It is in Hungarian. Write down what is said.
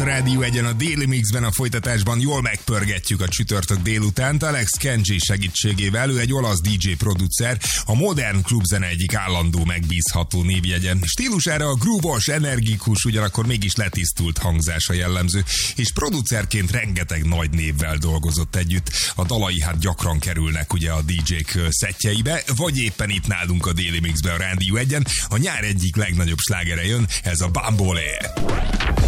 Rádió Egyen a Déli Mixben, a folytatásban jól megpörgetjük a csütörtök délutánt. Alex Kenji segítségével, ő egy olasz DJ producer, a modern klubzene egyik állandó megbízható névjegye. Stílusára a groove-os, energikus, ugyanakkor mégis letisztult hangzása jellemző, és producerként rengeteg nagy névvel dolgozott együtt. A dalai hát gyakran kerülnek ugye a DJ-k szettjeibe, vagy éppen itt nálunk a Déli Mixben, a Rádió Egyen. A nyár egyik legnagyobb slágere jön, ez a Bambole.